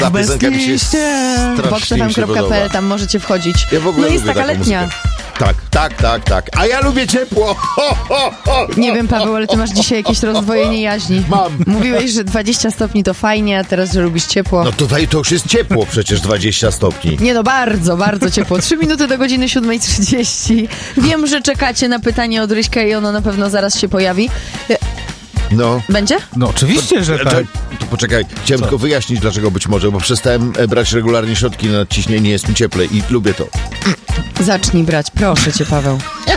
Ta piosenka mi się strasznie boxfm.pl, tam możecie wchodzić. Ja w ogóle no jest lubię taka letnia. Tak. A ja lubię ciepło. Nie wiem, Paweł, ale ty masz dzisiaj jakieś rozdwojenie jaźni. Mam. Mówiłeś, że 20 stopni to fajnie, a teraz, że lubisz ciepło. No tutaj to już jest ciepło, przecież 20 stopni. Nie no, bardzo, bardzo ciepło. 3 minuty do godziny 7:30. Wiem, że czekacie na pytanie od Ryśka i ono na pewno zaraz się pojawi. No. Będzie? No oczywiście, że tak. To poczekaj, chciałem tylko wyjaśnić dlaczego być może, bo przestałem brać regularnie środki na nadciśnienie, jest mi cieplej i lubię to. Zacznij brać, proszę cię, Paweł.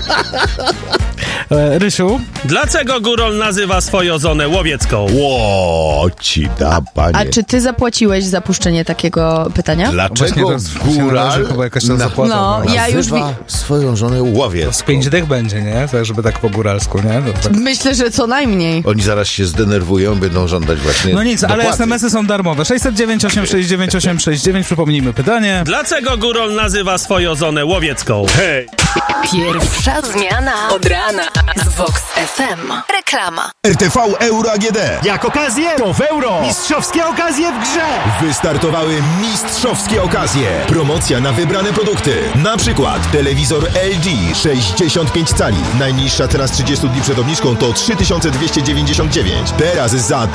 Rysiu? Dlaczego Górol nazywa swoją zonę łowiecką? Łoci da, panie. A czy ty zapłaciłeś za puszczenie takiego pytania? Dlaczego góral chyba jakaś tam zapłata. No, ja już nazywa swoją żonę łowiecką? Z 5 dych będzie, nie? Tak, żeby tak po góralsku, nie? Tak. Myślę, że co najmniej. Oni zaraz się zdenerwują, będą żądać właśnie No nic, dopłaty. ale SMS-y są darmowe. 609 869 869, przypomnijmy pytanie. Dlaczego Górol nazywa swoją zonę łowiecką? Hej! Pierwsza zmiana od rana z Vox FM. Reklama. RTV Euro AGD. Jak okazję, to w euro. Mistrzowskie okazje w grze. Wystartowały mistrzowskie okazje. Promocja na wybrane produkty. Na przykład telewizor LG 65 cali. Najniższa teraz 30 dni przed obniżką to 3299. Teraz za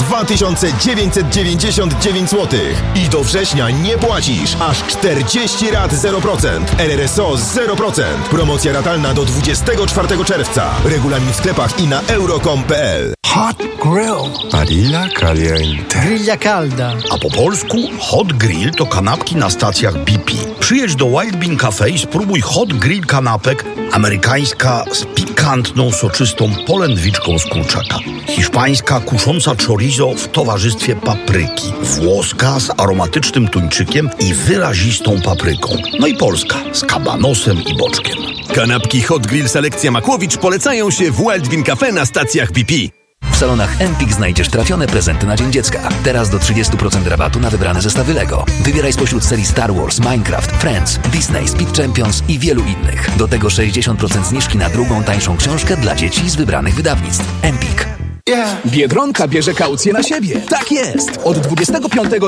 2999 zł. I do września nie płacisz. Aż 40 rat 0%. RRSO 0%. Promocja ratalna do 24 czerwca. Regulamin w sklepach i na euro.com.pl. Hot Grill. Barilla Caliente. Grilla calda. A po polsku Hot Grill to kanapki na stacjach BP. Przyjedź do Wild Bean Cafe i spróbuj Hot Grill kanapek. Amerykańska z pikantną, soczystą polędwiczką z kurczaka. Hiszpańska kusząca chorizo w towarzystwie papryki. Włoska z aromatycznym tuńczykiem i wyrazistą papryką. No i polska z kabanosem i boczkiem. Kanapki Hot Grill Selekcja Makłowicz polecają się w Wild Bean Cafe na stacjach BP. W salonach Empik znajdziesz trafione prezenty na Dzień Dziecka. Teraz do 30% rabatu na wybrane zestawy Lego. Wybieraj spośród serii Star Wars, Minecraft, Friends, Disney, Speed Champions i wielu innych. Do tego 60% zniżki na drugą, tańszą książkę dla dzieci z wybranych wydawnictw. Empik. Biedronka bierze kaucję na siebie. Tak jest! Od 25